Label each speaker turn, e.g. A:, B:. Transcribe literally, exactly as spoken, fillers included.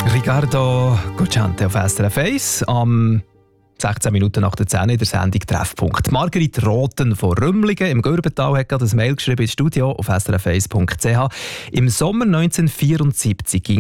A: Riccardo Cocciante auf S R F eins am sechzehn Minuten nach der zehn in der Sendung Treffpunkt. Margrit Rothen von Rümlingen im Gürbental hat gerade ein Mail geschrieben ins Studio auf s r f eins punkt c h. Im Sommer neunzehnhundertvierundsiebzig ging